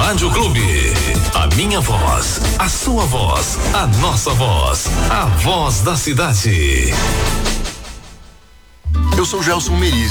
Rádio Clube. A minha voz, a sua voz, a nossa voz, a voz da cidade. Eu sou Gelson Meriz